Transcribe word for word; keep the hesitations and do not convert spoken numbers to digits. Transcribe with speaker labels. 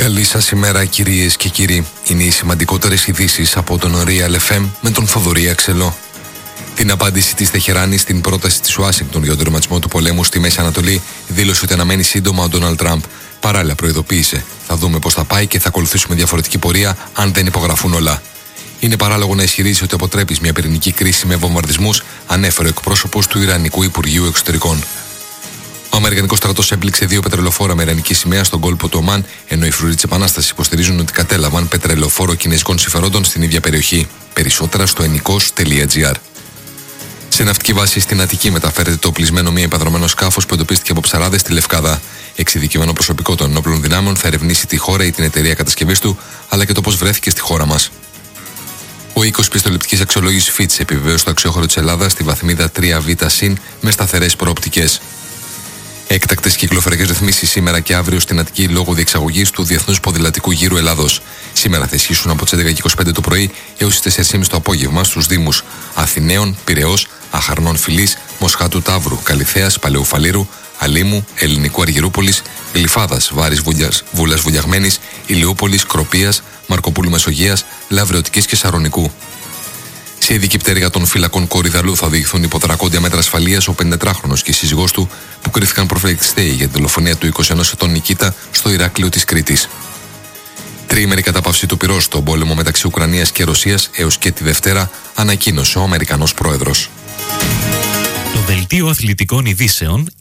Speaker 1: Καλή σας ημέρα, κυρίες και κύριοι. Είναι οι σημαντικότερες ειδήσεις από τον Real εφ εμ με τον Θοδωρή Αξελό. Την απάντηση της Τεχεράνης στην πρόταση της Ουάσιγκτον για τον τερματισμό του πολέμου στη Μέση Ανατολή δήλωσε ότι αναμένει σύντομα ο Ντόναλντ Τραμπ. Παράλληλα, προειδοποίησε: θα δούμε πώς θα πάει και θα ακολουθήσουμε διαφορετική πορεία αν δεν υπογραφούν όλα. Είναι παράλογο να ισχυρίζει ότι αποτρέπει μια πυρηνική κρίση με βομβαρδισμούς, ανέφερε ο εκπρόσωπος του Ιρανικού Υπουργείου Εξωτερικών. Ο Αμερικανικός στρατός έπληξε δύο πετρελοφόρα με ιρανική σημαία στον κόλπο του Ομάν, ενώ οι φρουροί της Επανάστασης υποστηρίζουν ότι κατέλαβαν πετρελοφόρο κινέζικων συμφερόντων στην ίδια περιοχή. Περισσότερα στο ενικός τελεία τζι άρ. Σε ναυτική βάση στην Αττική μεταφέρεται το οπλισμένο μη επανδρωμένο σκάφος που εντοπίστηκε από ψαράδες στη Λευκάδα. Εξειδικευμένο προσωπικό των ενόπλων δυνάμεων θα ερευνήσει τη χώρα ή την εταιρεία κατασκευής του, αλλά και το πώς βρέθηκε στη χώρα μας. Ο οίκος πιστοληπτικής αξιολόγησης Fitch επιβεβαίωσε το αξιόχωρο της Ελλάδας στη βαθμίδα τρία β συν με σταθερές προοπτικές. Έκτακτες κυκλοφοριακές ρυθμίσεις σήμερα και αύριο στην Αττική λόγω διεξαγωγής του Διεθνούς Ποδηλατικού Γύρου Ελλάδος. Σήμερα θα ισχύσουν από τις έντεκα και είκοσι πέντε το πρωί έως τις τέσσερις και μισή το απόγευμα στους Δήμους Αθηναίων, Πειραιώς, Αχαρνών Φυλής, Μοσχάτου Ταύρου, Καλιθέας, Παλαιοφαλήρου, Αλήμου, Ελληνικού Αργυρούπολης, Γλυφάδας, Βάρης Βούλας Βουλιαγμένης, Ηλιούπολης, Κροπίας, Μαρκοπούλου Μεσογείας, Λαβρεωτικής και Σαρονικού. Σε ειδική πτέρυγα των φυλακών Κορυδαλού θα οδηγηθούν υπό τριακόσια μέτρα ασφαλείας ο πενηντετράχρονος και η σύζυγός του που κρίθηκαν προφυλακιστέοι για την δολοφονία του είκοσι ενός ετών Νικήτα στο Ηράκλειο της Κρήτης. Τριήμερη κατάπαυση του πυρός στον πόλεμο μεταξύ Ουκρανίας και Ρωσίας έως και τη Δευτέρα, ανακοίνωσε ο Αμερικανός πρόεδρος.
Speaker 2: Το δελτίο αθλητικών ειδήσεων